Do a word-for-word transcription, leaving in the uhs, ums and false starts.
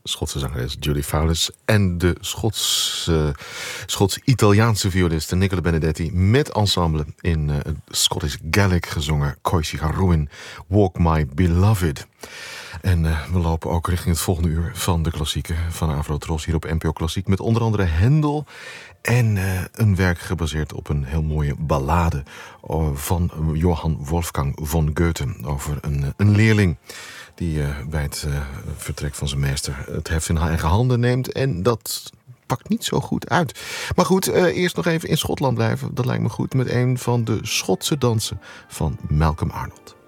Schotse zangeres Julie Fowlis en de Schotse, Schots-Italiaanse violiste Nicola Benedetti met ensemble in uh, Scottish Gaelic gezongen Coisig Ruin, Walk My Beloved. En uh, we lopen ook richting het volgende uur van de klassieken van Afro-Tros hier op N P O Klassiek met onder andere Händel en uh, een werk gebaseerd op een heel mooie ballade van Johann Wolfgang von Goethe over een, een leerling die uh, bij het uh, vertrek van zijn meester het heft in eigen handen neemt. En dat pakt niet zo goed uit. Maar goed, uh, eerst nog even in Schotland blijven. Dat lijkt me goed met een van de Schotse dansen van Malcolm Arnold.